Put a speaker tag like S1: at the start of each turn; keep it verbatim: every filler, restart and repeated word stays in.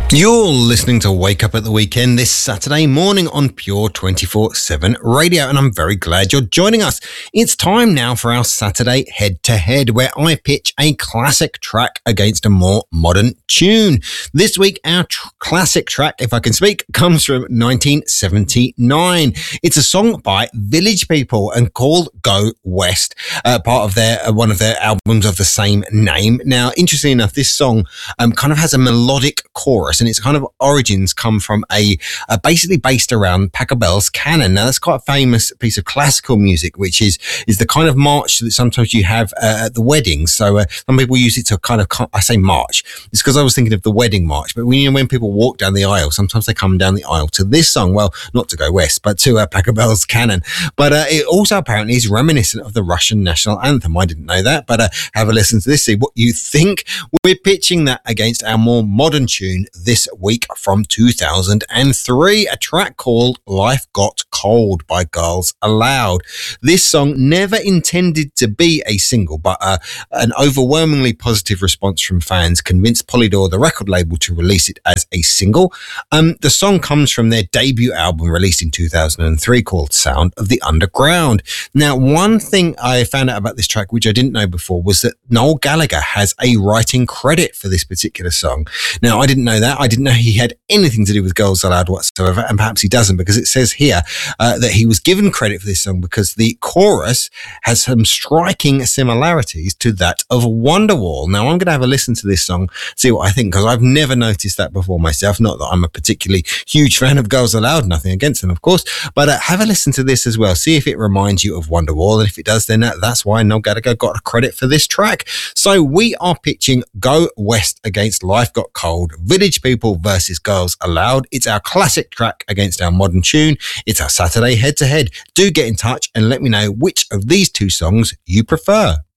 S1: You're listening to Wake Up at the Weekend this Saturday morning on Pure twenty-four seven Radio, and I'm very glad you're joining us. It's time now for our Saturday head-to-head, where I pitch a classic track against a more modern tune. This week, our tr- classic track, if I can speak, comes from nineteen seventy-nine. It's a song by Village People and called Go West, uh, part of their uh, one of their albums of the same name. Now, interestingly enough, this song um, kind of has a melodic chorus, and its kind of origins come from a uh, basically based around Pachelbel's canon. Now, that's quite a famous piece of classical music, which is is the kind of march that sometimes you have uh, at the weddings. So uh, some people use it to kind of, I say march, it's because I was thinking of the wedding march, but when, you know, when people walk down the aisle, sometimes they come down the aisle to this song. Well, not to Go West, but to uh, Pachelbel's canon. But uh, it also apparently is reminiscent of the Russian national anthem. I didn't know that, but uh, have a listen to this, see what you think. We're pitching that against our more modern tune this week from two thousand three, a track called Life Got Cold by Girls Aloud. This song never intended to be a single, but uh, an overwhelmingly positive response from fans convinced Polydor, the record label, to release it as a single. Um, the song comes from their debut album released in two thousand three called Sound of the Underground. Now, one thing I found out about this track, which I didn't know before, was that Noel Gallagher has a writing credit for this particular song. Now, I didn't know that. I didn't know he had anything to do with Girls Aloud whatsoever, and perhaps he doesn't, because it says here uh, that he was given credit for this song because the chorus has some striking similarities to that of Wonderwall. Now, I'm going to have a listen to this song, see what I think, because I've never noticed that before myself. Not that I'm a particularly huge fan of Girls Aloud, nothing against them, of course, but uh, have a listen to this as well. See if it reminds you of Wonderwall, and if it does, then uh, that's why Noel Gallagher got a credit for this track. So we are pitching Go West against Life Got Cold, Village People versus Girls Aloud. It's our classic track against our modern tune. It's our Saturday head-to-head. Do get in touch and let me know which of these two songs you prefer.